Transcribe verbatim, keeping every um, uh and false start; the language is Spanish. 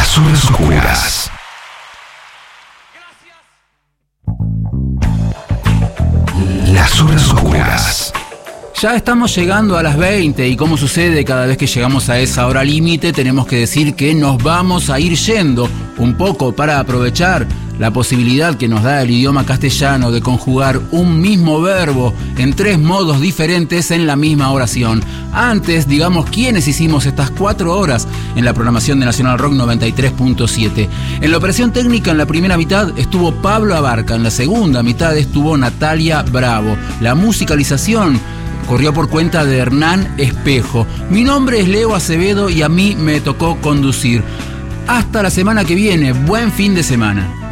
Las horas oscuras. Las horas oscuras. Ya estamos llegando a las veinte y como sucede cada vez que llegamos a esa hora límite, tenemos que decir que nos vamos a ir yendo un poco para aprovechar la posibilidad que nos da el idioma castellano de conjugar un mismo verbo en tres modos diferentes en la misma oración. Antes, digamos quiénes hicimos estas cuatro horas en la programación de Nacional Rock noventa y tres punto siete. En la operación técnica, en la primera mitad estuvo Pablo Abarca, en la segunda mitad estuvo Natalia Bravo. La musicalización corrió por cuenta de Hernán Espejo. Mi nombre es Leo Acevedo y a mí me tocó conducir. Hasta la semana que viene. Buen fin de semana.